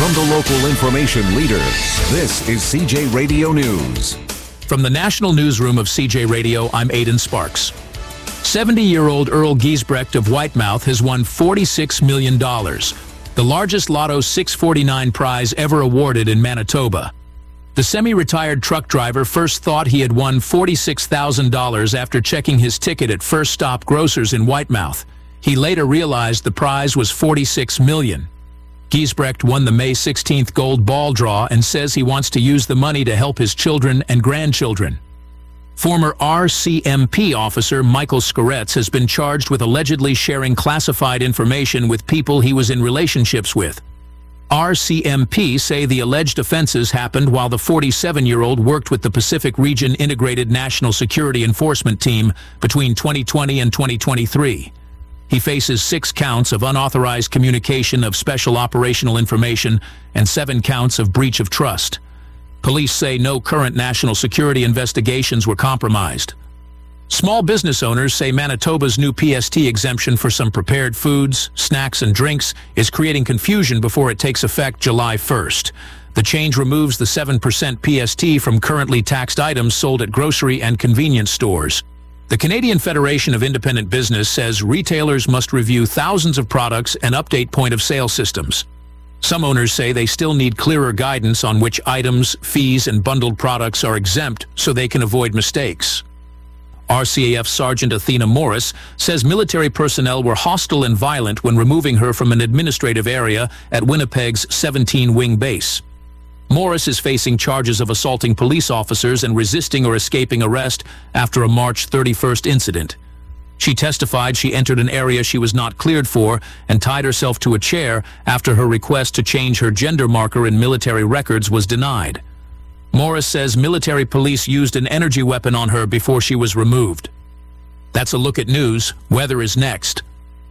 From the local information leader, this is CJ Radio News. From the National Newsroom of CJ Radio, I'm Aidan Sparks. 70-year-old Earl Giesbrecht of Whitemouth has won $46 million, the largest Lotto 649 prize ever awarded in Manitoba. The semi-retired truck driver first thought he had won $46,000 after checking his ticket at First Stop Grocers in Whitemouth. He later realized the prize was $46 million. Giesbrecht won the May 16th gold ball draw and says he wants to use the money to help his children and grandchildren. Former RCMP officer Michael Skoretz has been charged with allegedly sharing classified information with people he was in relationships with. RCMP say the alleged offenses happened while the 47-year-old worked with the Pacific Region Integrated National Security Enforcement Team between 2020 and 2023. He faces 6 counts of unauthorized communication of special operational information and 7 counts of breach of trust. Police say no current national security investigations were compromised. Small business owners say Manitoba's new PST exemption for some prepared foods, snacks, and drinks is creating confusion before it takes effect July 1st. The change removes the 7% PST from currently taxed items sold at grocery and convenience stores. The Canadian Federation of Independent Business says retailers must review thousands of products and update point-of-sale systems. Some owners say they still need clearer guidance on which items, fees, and bundled products are exempt so they can avoid mistakes. RCAF Sergeant Athena Morris says military personnel were hostile and violent when removing her from an administrative area at Winnipeg's 17 Wing Base. Morris is facing charges of assaulting police officers and resisting or escaping arrest after a March 31st incident. She testified she entered an area she was not cleared for and tied herself to a chair after her request to change her gender marker in military records was denied. Morris says military police used an energy weapon on her before she was removed. That's a look at news. Weather is next.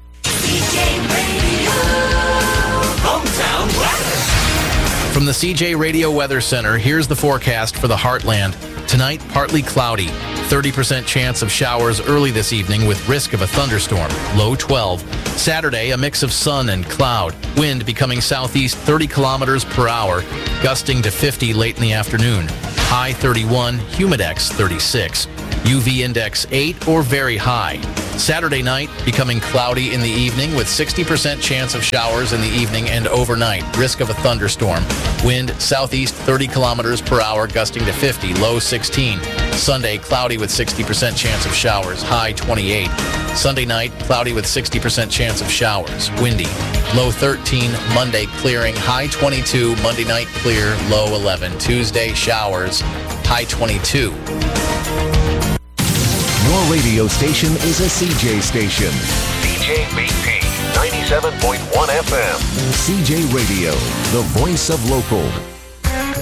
From the CJ Radio Weather Center, here's the forecast for the Heartland. Tonight, partly cloudy. 30% chance of showers early this evening with risk of a thunderstorm. Low 12. Saturday, a mix of sun and cloud. Wind becoming southeast 30 kilometers per hour, gusting to 50 late in the afternoon. High 31, humidex 36. UV index 8 or very high. Saturday night, becoming cloudy in the evening with 60% chance of showers in the evening and overnight. Risk of a thunderstorm. Wind southeast 30 kilometers per hour, gusting to 50, low 16. Sunday, cloudy with 60% chance of showers, high 28. Sunday night, cloudy with 60% chance of showers, windy. Low 13, Monday clearing, high 22. Monday night clear, low 11. Tuesday, showers, high 22. Your radio station is a CJ station. CJBP 97.1 FM. CJ Radio, the voice of local.